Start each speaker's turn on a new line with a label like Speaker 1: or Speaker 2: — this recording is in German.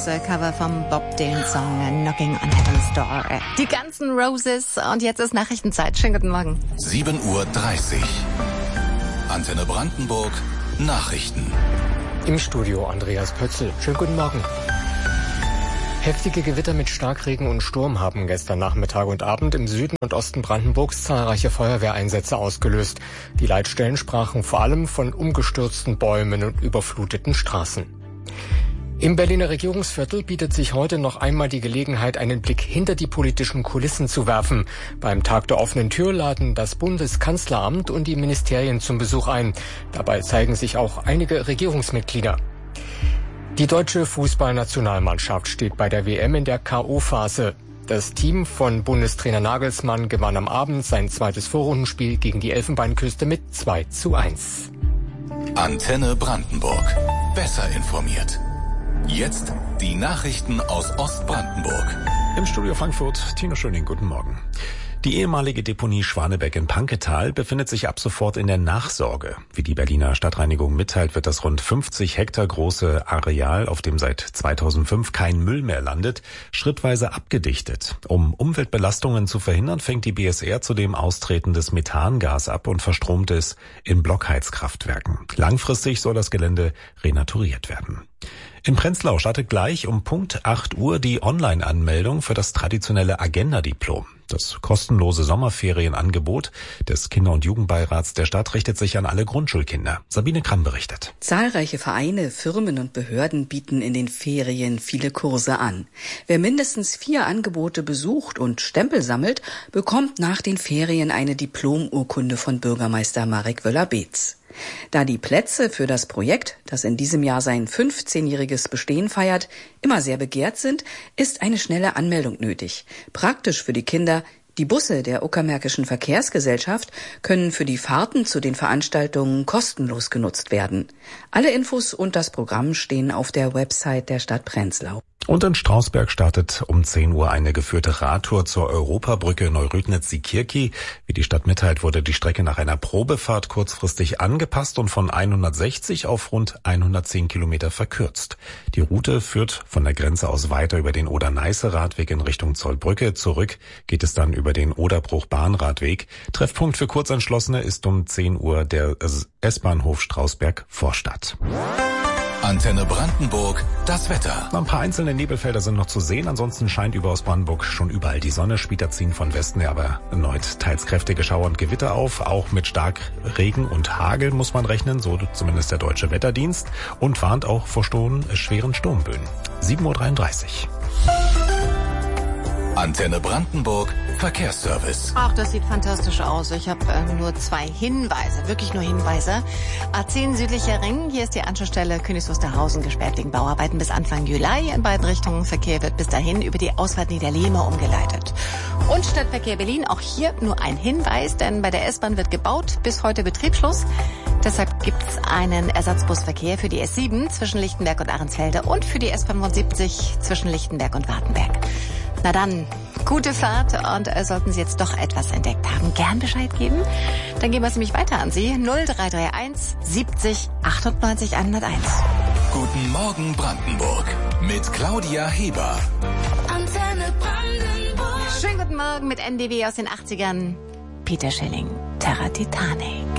Speaker 1: Cover vom Bob Dylan-Song Knocking on Heaven's Door. Die ganzen Roses. Und jetzt ist Nachrichtenzeit. Schönen guten Morgen.
Speaker 2: 7:30 Uhr. Antenne Brandenburg. Nachrichten.
Speaker 3: Im Studio Andreas Pötzl. Schönen guten Morgen. Heftige Gewitter mit Starkregen und Sturm haben gestern Nachmittag und Abend im Süden und Osten Brandenburgs zahlreiche Feuerwehreinsätze ausgelöst. Die Leitstellen sprachen vor allem von umgestürzten Bäumen und überfluteten Straßen. Im Berliner Regierungsviertel bietet sich heute noch einmal die Gelegenheit, einen Blick hinter die politischen Kulissen zu werfen. Beim Tag der offenen Tür laden das Bundeskanzleramt und die Ministerien zum Besuch ein. Dabei zeigen sich auch einige Regierungsmitglieder. Die deutsche Fußballnationalmannschaft steht bei der WM in der K.O.-Phase. Das Team von Bundestrainer Nagelsmann gewann am Abend sein zweites Vorrundenspiel gegen die Elfenbeinküste mit 2:1.
Speaker 2: Antenne Brandenburg. Besser informiert. Jetzt die Nachrichten aus Ostbrandenburg.
Speaker 4: Im Studio Frankfurt, Tino Schöning, guten Morgen. Die ehemalige Deponie Schwanebeck in Panketal befindet sich ab sofort in der Nachsorge. Wie die Berliner Stadtreinigung mitteilt, wird das rund 50 Hektar große Areal, auf dem seit 2005 kein Müll mehr landet, schrittweise abgedichtet. Um Umweltbelastungen zu verhindern, fängt die BSR zudem austretendes Methangas ab und verstromt es in Blockheizkraftwerken. Langfristig soll das Gelände renaturiert werden. In Prenzlau startet gleich um Punkt 8 Uhr die Online-Anmeldung für das traditionelle Agenda-Diplom. Das kostenlose Sommerferienangebot des Kinder- und Jugendbeirats der Stadt richtet sich an alle Grundschulkinder. Sabine Kramm berichtet.
Speaker 5: Zahlreiche Vereine, Firmen und Behörden bieten in den Ferien viele Kurse an. Wer mindestens 4 Angebote besucht und Stempel sammelt, bekommt nach den Ferien eine Diplomurkunde von Bürgermeister Marek Wöller-Beetz. Da die Plätze für das Projekt, das in diesem Jahr sein 15-jähriges Bestehen feiert, immer sehr begehrt sind, ist eine schnelle Anmeldung nötig. Praktisch für die Kinder: die Busse der Uckermärkischen Verkehrsgesellschaft können für die Fahrten zu den Veranstaltungen kostenlos genutzt werden. Alle Infos und das Programm stehen auf der Website der Stadt Prenzlau.
Speaker 4: Und in Strausberg startet um 10 Uhr eine geführte Radtour zur Europabrücke Neurüdnitz-Sikirki. Wie die Stadt mitteilt, wurde die Strecke nach einer Probefahrt kurzfristig angepasst und von 160 auf rund 110 Kilometer verkürzt. Die Route führt von der Grenze aus weiter über den Oder-Neiße-Radweg in Richtung Zollbrücke. Zurück geht es dann über den Oderbruch-Bahnradweg. Treffpunkt für Kurzentschlossene ist um 10 Uhr der S-Bahnhof Strausberg-Vorstadt.
Speaker 2: Antenne Brandenburg, das Wetter.
Speaker 4: Ein paar einzelne Nebelfelder sind noch zu sehen. Ansonsten scheint über Ostbrandenburg schon überall die Sonne. Später ziehen von Westen her aber erneut teils kräftige Schauer und Gewitter auf. Auch mit Starkregen und Hagel muss man rechnen, so zumindest der Deutsche Wetterdienst. Und warnt auch vor schweren Sturmböen. 7:33 Uhr.
Speaker 2: Antenne Brandenburg, Verkehrsservice.
Speaker 1: Ach, das sieht fantastisch aus. Ich habe nur 2 Hinweise, wirklich nur Hinweise. A10 südlicher Ring, hier ist die Anschlussstelle Königs Wusterhausen gesperrt wegen Bauarbeiten bis Anfang Juli. In beiden Richtungen Verkehr wird bis dahin über die Ausfahrt Niederlehme umgeleitet. Und Stadtverkehr Berlin, auch hier nur ein Hinweis, denn bei der S-Bahn wird gebaut, bis heute Betriebsschluss. Deshalb gibt's einen Ersatzbusverkehr für die S7 zwischen Lichtenberg und Ahrensfelde und für die S75 zwischen Lichtenberg und Wartenberg. Na dann, gute Fahrt und sollten Sie jetzt doch etwas entdeckt haben, gern Bescheid geben. Dann geben wir es nämlich weiter an Sie. 0331 70 98 101.
Speaker 2: Guten Morgen Brandenburg mit Claudia Heber.
Speaker 1: Antenne Brandenburg. Schönen guten Morgen mit NDW aus den 80ern. Peter Schilling, Terra Titanic.